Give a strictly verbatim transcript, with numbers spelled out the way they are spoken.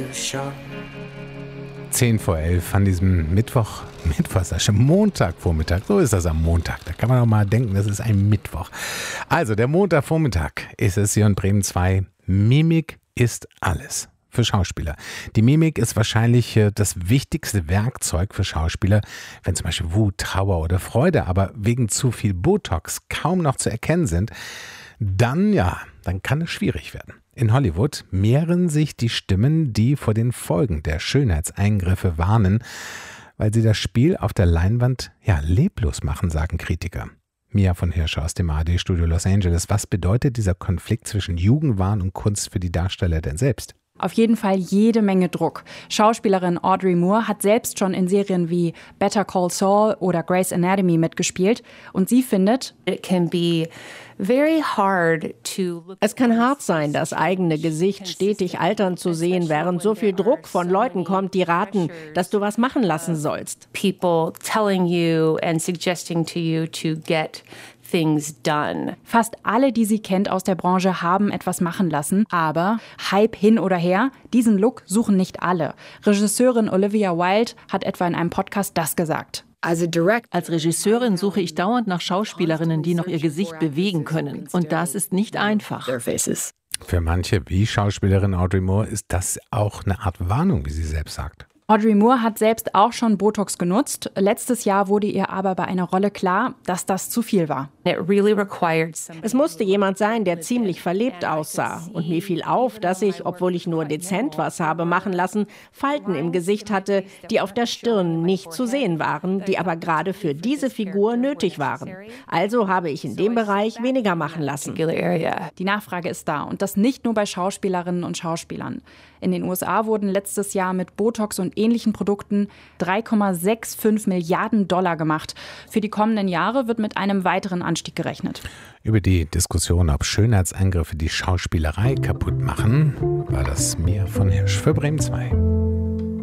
Zehn vor elf an diesem Mittwoch, Mittwoch, das ist schon Montagvormittag, so ist das am Montag. Da kann man auch mal denken, das ist ein Mittwoch. Also der Montagvormittag ist es hier in Bremen zwei. Mimik ist alles für Schauspieler. Die Mimik ist wahrscheinlich das wichtigste Werkzeug für Schauspieler, wenn zum Beispiel Wut, Trauer oder Freude aber wegen zu viel Botox kaum noch zu erkennen sind, dann ja, dann kann es schwierig werden. In Hollywood mehren sich die Stimmen, die vor den Folgen der Schönheitseingriffe warnen, weil sie das Spiel auf der Leinwand ja leblos machen, sagen Kritiker. Mia von Hirscher aus dem A R D-Studio Los Angeles. Was bedeutet dieser Konflikt zwischen Jugendwahn und Kunst für die Darsteller denn selbst? Auf jeden Fall jede Menge Druck. Schauspielerin Audrey Moore hat selbst schon in Serien wie Better Call Saul oder Grey's Anatomy mitgespielt. Und sie findet, It can be very hard to look. Es kann hart sein, das eigene Gesicht stetig altern zu sehen, während so viel Druck von Leuten kommt, die raten, dass du was machen lassen sollst. People telling you and suggesting to you to get things done. Fast alle, die sie kennt aus der Branche, haben etwas machen lassen. Aber Hype hin oder her, diesen Look suchen nicht alle. Regisseurin Olivia Wilde hat etwa in einem Podcast das gesagt. Als Regisseurin suche ich dauernd nach Schauspielerinnen, die noch ihr Gesicht bewegen können. Und das ist nicht einfach. Für manche, wie Schauspielerin Audrey Moore, ist das auch eine Art Warnung, wie sie selbst sagt. Audrey Moore hat selbst auch schon Botox genutzt. Letztes Jahr wurde ihr aber bei einer Rolle klar, dass das zu viel war. Es musste jemand sein, der ziemlich verlebt aussah. Und mir fiel auf, dass ich, obwohl ich nur dezent was habe machen lassen, Falten im Gesicht hatte, die auf der Stirn nicht zu sehen waren, die aber gerade für diese Figur nötig waren. Also habe ich in dem Bereich weniger machen lassen. Die Nachfrage ist da und das nicht nur bei Schauspielerinnen und Schauspielern. In den U S A wurden letztes Jahr mit Botox und ähnlichen Produkten drei Komma fünfundsechzig Milliarden Dollar gemacht. Für die kommenden Jahre wird mit einem weiteren Anstieg gerechnet. Über die Diskussion, ob Schönheitseingriffe die Schauspielerei kaputt machen, war das Mia von Hirsch für Bremen zwei.